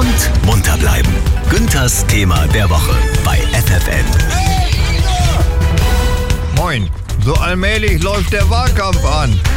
und munter bleiben. Günthers Thema der Woche bei FFN. Moin, so allmählich läuft der Wahlkampf an.